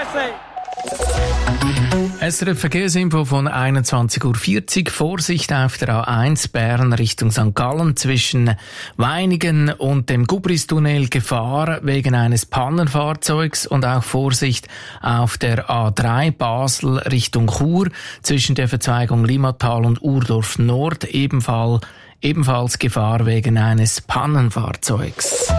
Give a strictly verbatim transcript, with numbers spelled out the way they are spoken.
Wiedersehen. S R F Verkehrsinfo von einundzwanzig Uhr vierzig. Vorsicht auf der A eins Bern Richtung Sankt Gallen zwischen Weiningen und dem Gubristunnel. Gefahr wegen eines Pannenfahrzeugs und auch Vorsicht auf der A drei Basel Richtung Chur zwischen der Verzweigung Limmatal und Urdorf Nord. Ebenfalls, ebenfalls Gefahr wegen eines Pannenfahrzeugs.